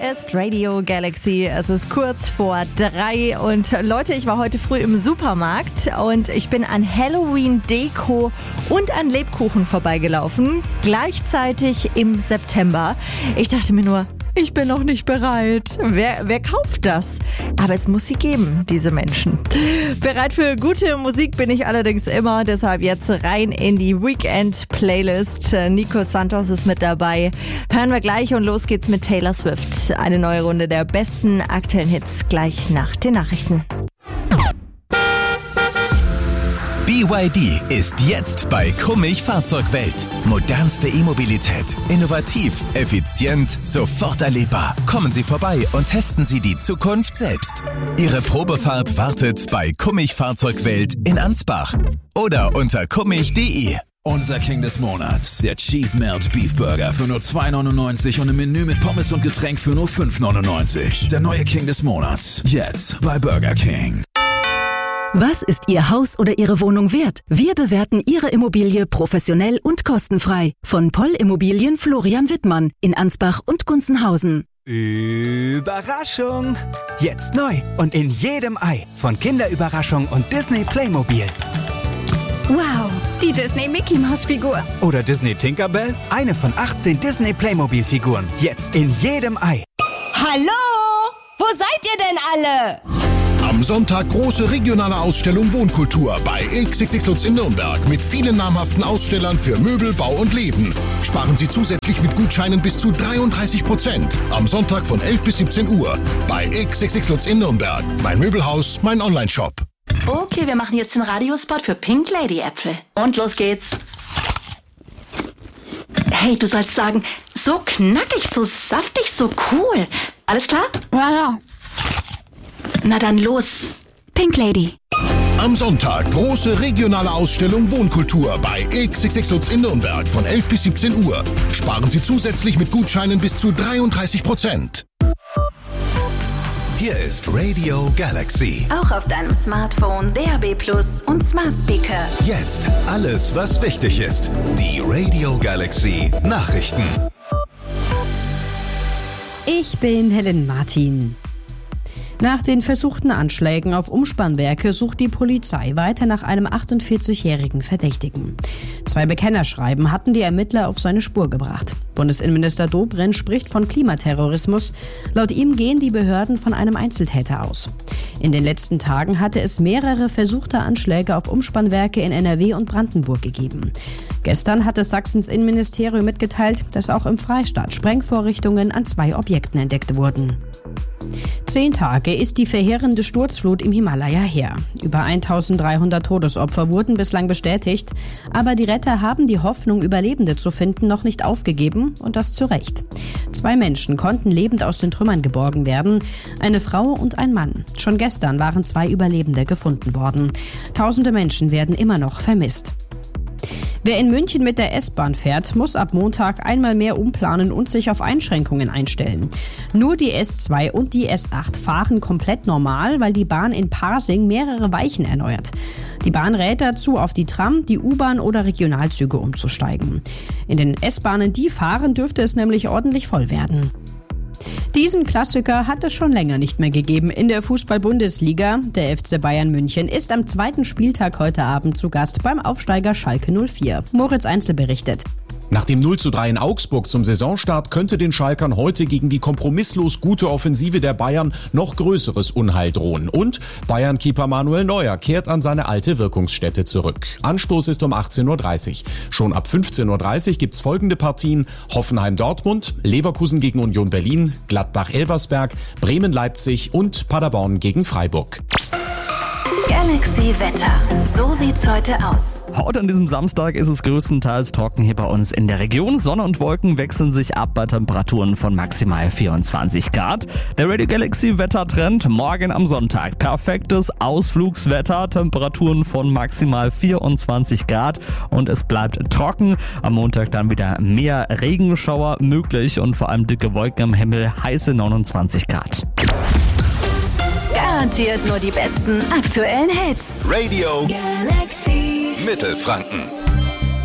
ist Radio Galaxy. Es ist kurz vor 3 und Leute, ich war heute früh im Supermarkt und ich bin an Halloween-Deko und an Lebkuchen vorbeigelaufen, gleichzeitig im September. Ich dachte mir nur, ich bin noch nicht bereit. Wer kauft das? Aber es muss sie geben, diese Menschen. Bereit für gute Musik bin ich allerdings immer, deshalb jetzt rein in die Weekend-Playlist. Nico Santos ist mit dabei. Hören wir gleich und los geht's mit Taylor Swift. Eine neue Runde der besten aktuellen Hits gleich nach den Nachrichten. BYD ist jetzt bei Kummich Fahrzeugwelt. Modernste E-Mobilität. Innovativ, effizient, sofort erlebbar. Kommen Sie vorbei und testen Sie die Zukunft selbst. Ihre Probefahrt wartet bei Kummich Fahrzeugwelt in Ansbach oder unter kummich.de. Unser King des Monats, der Cheese Melt Beef Burger für nur 2,99 und ein Menü mit Pommes und Getränk für nur 5,99. Der neue King des Monats, jetzt bei Burger King. Was ist Ihr Haus oder Ihre Wohnung wert? Wir bewerten Ihre Immobilie professionell und kostenfrei. Von Poll Immobilien Florian Wittmann in Ansbach und Gunzenhausen. Überraschung! Jetzt neu und in jedem Ei von Kinderüberraschung und Disney Playmobil. Wow, die Disney Mickey Maus Figur. Oder Disney Tinkerbell, eine von 18 Disney Playmobil Figuren. Jetzt in jedem Ei. Hallo? Wo seid ihr denn alle? Am Sonntag große regionale Ausstellung Wohnkultur bei XXX Lutz in Nürnberg mit vielen namhaften Ausstellern für Möbel, Bau und Leben. Sparen Sie zusätzlich mit Gutscheinen bis zu 33%. Am Sonntag von 11 bis 17 Uhr bei XXX Lutz in Nürnberg. Mein Möbelhaus, mein Online-Shop. Okay, wir machen jetzt den Radiospot für Pink Lady Äpfel. Und los geht's. Hey, du sollst sagen, so knackig, so saftig, so cool. Alles klar? Ja. Na dann los. Pink Lady. Am Sonntag große regionale Ausstellung Wohnkultur bei XXX Lutz in Nürnberg von 11 bis 17 Uhr. Sparen Sie zusätzlich mit Gutscheinen bis zu 33%. Hier ist Radio Galaxy. Auch auf deinem Smartphone, DAB+ und Smart Speaker. Jetzt alles, was wichtig ist. Die Radio Galaxy Nachrichten. Ich bin Helen Martin. Nach den versuchten Anschlägen auf Umspannwerke sucht die Polizei weiter nach einem 48-jährigen Verdächtigen. 2 Bekennerschreiben hatten die Ermittler auf seine Spur gebracht. Bundesinnenminister Dobrindt spricht von Klimaterrorismus. Laut ihm gehen die Behörden von einem Einzeltäter aus. In den letzten Tagen hatte es mehrere versuchte Anschläge auf Umspannwerke in NRW und Brandenburg gegeben. Gestern hatte Sachsens Innenministerium mitgeteilt, dass auch im Freistaat Sprengvorrichtungen an 2 Objekten entdeckt wurden. 10 Tage ist die verheerende Sturzflut im Himalaya her. Über 1300 Todesopfer wurden bislang bestätigt, aber die Retter haben die Hoffnung, Überlebende zu finden, noch nicht aufgegeben und das zu Recht. 2 Menschen konnten lebend aus den Trümmern geborgen werden, eine Frau und ein Mann. Schon gestern waren 2 Überlebende gefunden worden. Tausende Menschen werden immer noch vermisst. Wer in München mit der S-Bahn fährt, muss ab Montag einmal mehr umplanen und sich auf Einschränkungen einstellen. Nur die S2 und die S8 fahren komplett normal, weil die Bahn in Pasing mehrere Weichen erneuert. Die Bahn rät dazu, auf die Tram, die U-Bahn oder Regionalzüge umzusteigen. In den S-Bahnen, die fahren, dürfte es nämlich ordentlich voll werden. Diesen Klassiker hat es schon länger nicht mehr gegeben in der Fußball-Bundesliga. Der FC Bayern München ist am 2. Spieltag heute Abend zu Gast beim Aufsteiger Schalke 04. Moritz Einzel berichtet. Nach dem 0:3 in Augsburg zum Saisonstart könnte den Schalkern heute gegen die kompromisslos gute Offensive der Bayern noch größeres Unheil drohen. Und Bayern-Keeper Manuel Neuer kehrt an seine alte Wirkungsstätte zurück. Anstoß ist um 18:30 Uhr. Schon ab 15:30 Uhr gibt's folgende Partien: Hoffenheim-Dortmund, Leverkusen gegen Union Berlin, Gladbach-Elversberg, Bremen-Leipzig und Paderborn gegen Freiburg. Galaxy Wetter. So sieht's heute aus. Heute an diesem Samstag ist es größtenteils trocken hier bei uns in der Region. Sonne und Wolken wechseln sich ab bei Temperaturen von maximal 24 Grad. Der Radio Galaxy Wettertrend morgen am Sonntag. Perfektes Ausflugswetter, Temperaturen von maximal 24 Grad und es bleibt trocken. Am Montag dann wieder mehr Regenschauer möglich und vor allem dicke Wolken am Himmel, heiße 29 Grad. Garantiert nur die besten aktuellen Hits. Radio Galaxy Mittelfranken.